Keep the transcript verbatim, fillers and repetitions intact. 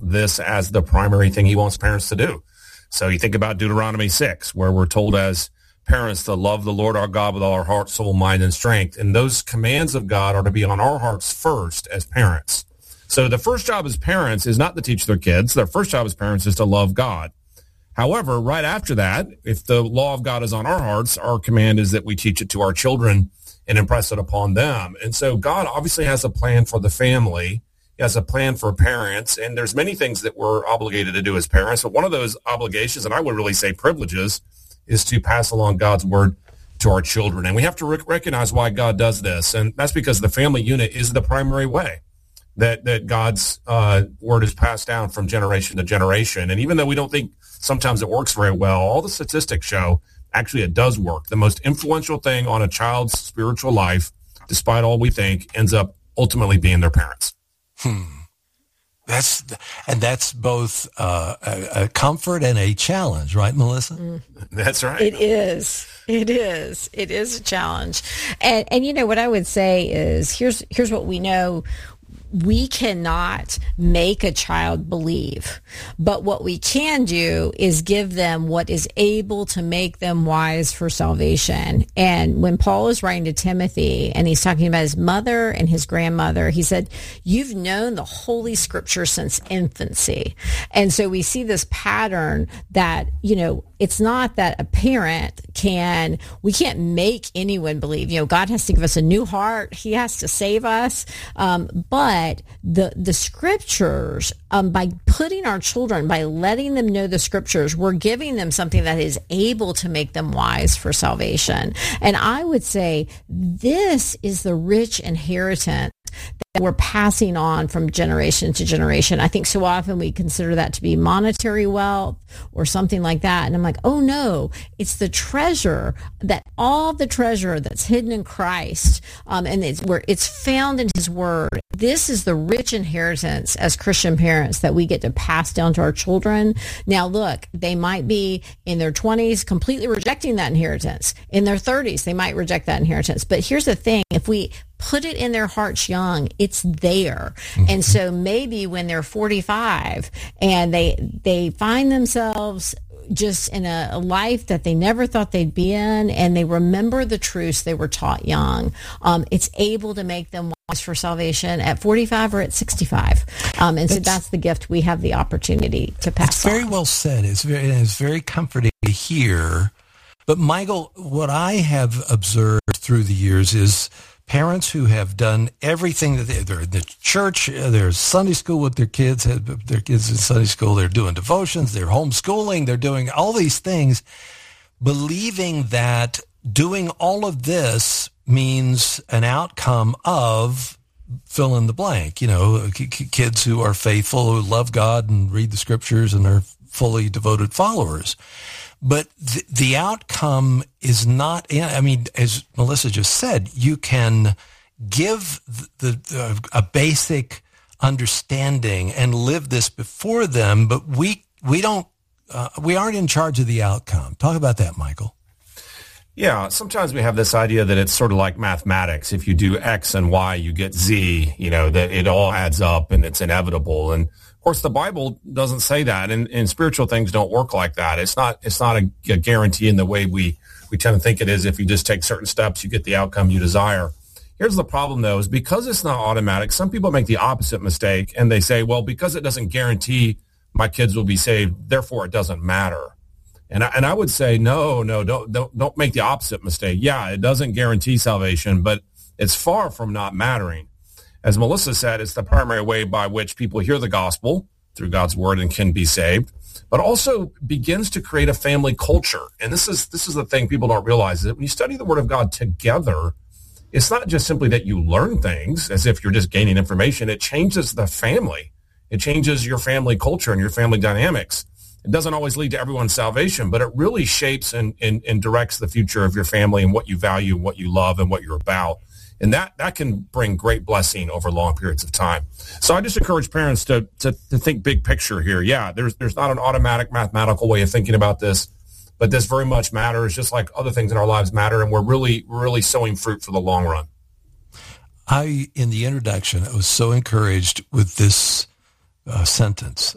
this as the primary thing he wants parents to do. So you think about Deuteronomy six, where we're told as parents to love the Lord our God with all our heart, soul, mind, and strength. And those commands of God are to be on our hearts first as parents. So the first job as parents is not to teach their kids. Their first job as parents is to love God. However, right after that, if the law of God is on our hearts, our command is that we teach it to our children and impress it upon them. And so God obviously has a plan for the family. He has a plan for parents. And there's many things that we're obligated to do as parents. But one of those obligations, and I would really say privileges, is to pass along God's word to our children. And we have to rec- recognize why God does this. And that's because the family unit is the primary way that, that God's uh, word is passed down from generation to generation. And even though we don't think sometimes it works very well, all the statistics show actually it does work. The most influential thing on a child's spiritual life, despite all we think, ends up ultimately being their parents. Hmm. That's and that's both uh, a, a comfort and a challenge, right, Melissa? Mm. That's right. It is. It is. It is a challenge. And and you know what I would say is here's here's what we know. We cannot make a child believe, but what we can do is give them what is able to make them wise for salvation. And when Paul is writing to Timothy and he's talking about his mother and his grandmother, he said, you've known the Holy Scripture since infancy. And so we see this pattern that, you know, it's not that a parent can, we can't make anyone believe. You know, God has to give us a new heart. He has to save us. Um, but the the scriptures, um, by putting our children, by letting them know the scriptures, we're giving them something that is able to make them wise for salvation. And I would say this is the rich inheritance that we're passing on from generation to generation. I think so often we consider that to be monetary wealth or something like that. And I'm like, oh no, it's the treasure, that all the treasure that's hidden in Christ, um, and it's where it's found in his word. This is the rich inheritance as Christian parents that we get to pass down to our children. Now look, they might be in their twenties completely rejecting that inheritance. In their thirties, they might reject that inheritance. But here's the thing, if we put it in their hearts young, it's there. Mm-hmm. And so maybe when they're forty-five and they they find themselves just in a, a life that they never thought they'd be in, and they remember the truths they were taught young, um, it's able to make them wise for salvation at forty-five or at sixty-five. Um, and that's, so that's the gift we have the opportunity to pass It's very on. well said. It's very, it's very comforting to hear. But Michael, what I have observed through the years is parents who have done everything that they, they're in the church, they're Sunday school with their kids, their kids in Sunday school, they're doing devotions, they're homeschooling, they're doing all these things, believing that doing all of this means an outcome of fill in the blank, you know, kids who are faithful, who love God and read the scriptures and are fully devoted followers. But the, the outcome is not, I mean, as Melissa just said, you can give the, the a basic understanding and live this before them, but we we don't, uh, we aren't in charge of the outcome. Talk about that, Michael. Yeah, sometimes we have this idea that it's sort of like mathematics. If you do X and Y, you get Z, you know, that it all adds up and it's inevitable. And of course, the Bible doesn't say that, and, and spiritual things don't work like that. It's not it's not a, a guarantee in the way we, we tend to think it is. If you just take certain steps, you get the outcome you desire. Here's the problem, though, is because it's not automatic, some people make the opposite mistake, and they say, well, because it doesn't guarantee my kids will be saved, therefore it doesn't matter. And I, and I would say, no, no, don't, don't don't make the opposite mistake. Yeah, it doesn't guarantee salvation, but it's far from not mattering. As Melissa said, it's the primary way by which people hear the gospel through God's word and can be saved, but also begins to create a family culture. And this is this is the thing people don't realize, that when you study the word of God together, it's not just simply that you learn things as if you're just gaining information. It changes the family. It changes your family culture and your family dynamics. It doesn't always lead to everyone's salvation, but it really shapes and, and, and directs the future of your family and what you value, and what you love, and what you're about. And that, that can bring great blessing over long periods of time. So I just encourage parents to, to, to think big picture here. Yeah, there's there's not an automatic mathematical way of thinking about this, but this very much matters, just like other things in our lives matter, and we're really, really sowing fruit for the long run. I, in the introduction, I was so encouraged with this uh, sentence.